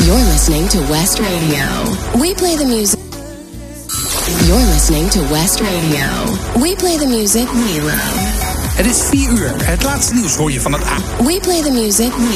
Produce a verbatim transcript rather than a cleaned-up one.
You're listening to West Radio. We play the music. You're listening to West Radio. We play the music we love. Het is vier uur. Het laatste nieuws hoor je van het A. We play the music we